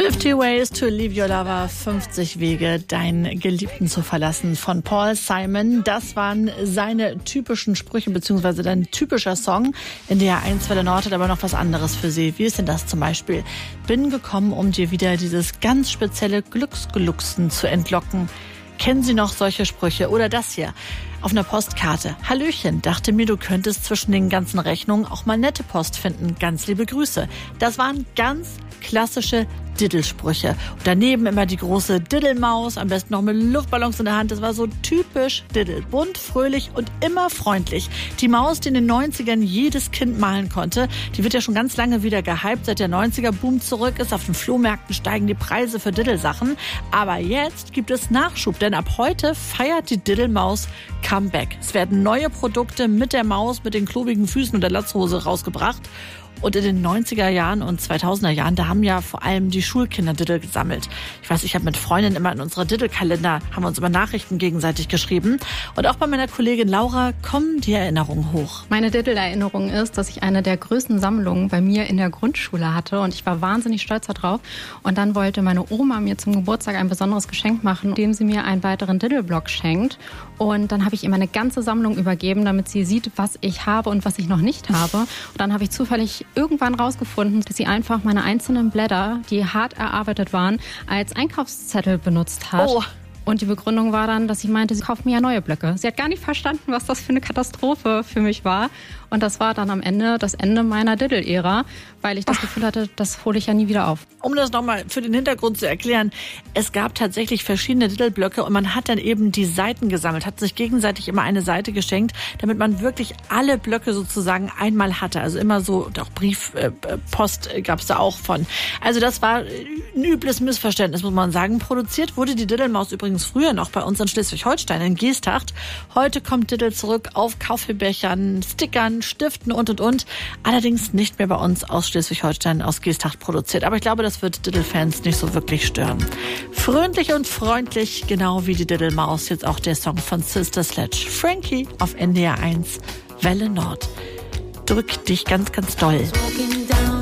50 Ways to Leave Your Lover, 50 Wege, deinen Geliebten zu verlassen von Paul Simon. Das waren seine typischen Sprüche, beziehungsweise dein typischer Song. In der 1 Welle Nord hat aber noch was anderes für Sie. Wie ist denn das zum Beispiel? Bin gekommen, um dir wieder dieses ganz spezielle Glücksgelucksen zu entlocken. Kennen Sie noch solche Sprüche? Oder das hier auf einer Postkarte. Hallöchen, dachte mir, du könntest zwischen den ganzen Rechnungen auch mal nette Post finden. Ganz liebe Grüße. Das waren ganz klassische Diddelsprüche. Und daneben immer die große Diddelmaus, am besten noch mit Luftballons in der Hand. Das war so typisch Diddel. Bunt, fröhlich und immer freundlich. Die Maus, die in den 90ern jedes Kind malen konnte, die wird ja schon ganz lange wieder gehypt. Seit der 90er-Boom zurück ist, auf den Flohmärkten steigen die Preise für Diddelsachen. Aber jetzt gibt es Nachschub, denn ab heute feiert die Diddelmaus Comeback. Es werden neue Produkte mit der Maus, mit den klobigen Füßen und der Latzhose rausgebracht. Und in den 90er Jahren und 2000er Jahren, da haben ja vor allem die Schulkinder Diddel gesammelt. Ich weiß, ich habe mit Freundinnen immer in unsere Diddle-Kalender, haben wir uns immer Nachrichten gegenseitig geschrieben. Und auch bei meiner Kollegin Laura kommen die Erinnerungen hoch. Meine Diddle-Erinnerung ist, dass ich eine der größten Sammlungen bei mir in der Grundschule hatte. Und ich war wahnsinnig stolz darauf. Und dann wollte meine Oma mir zum Geburtstag ein besonderes Geschenk machen, indem sie mir einen weiteren Diddle-Block schenkt. Und dann habe ich ihr meine ganze Sammlung übergeben, damit sie sieht, was ich habe und was ich noch nicht habe. Und dann habe ich zufällig irgendwann rausgefunden, dass sie einfach meine einzelnen Blätter, die hart erarbeitet waren, als Einkaufszettel benutzt hat. Oh. Und die Begründung war dann, dass sie meinte, sie kauft mir ja neue Blöcke. Sie hat gar nicht verstanden, was das für eine Katastrophe für mich war. Und das war dann am Ende das Ende meiner Diddle-Ära, weil ich das Gefühl hatte, das hole ich ja nie wieder auf. Um das nochmal für den Hintergrund zu erklären, es gab tatsächlich verschiedene Diddle-Blöcke und man hat dann eben die Seiten gesammelt, hat sich gegenseitig immer eine Seite geschenkt, damit man wirklich alle Blöcke sozusagen einmal hatte. Also immer so, und auch Briefpost gab es da auch von. Also das war ein übles Missverständnis, muss man sagen. Produziert wurde die Diddelmaus übrigens früher noch bei uns in Schleswig-Holstein, in Geesthacht. Heute kommt Diddle zurück auf Kaffeebechern, Stickern, Stiften und. Allerdings nicht mehr bei uns aus Schleswig-Holstein, aus Geesthacht produziert. Aber ich glaube, das wird Diddle-Fans nicht so wirklich stören. Fröhlich und freundlich, genau wie die Diddelmaus, jetzt auch der Song von Sister Sledge. Frankie auf NDR 1, Welle Nord. Drück dich ganz, ganz doll.